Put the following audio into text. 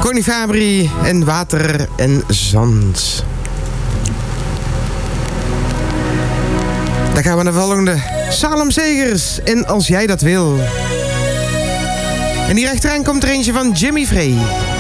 Connie Fabri en Water en Zand. Dan gaan we naar de volgende. Salem Segers en Als jij dat wil. En hier achteraan komt er eentje van Jimmy Frey.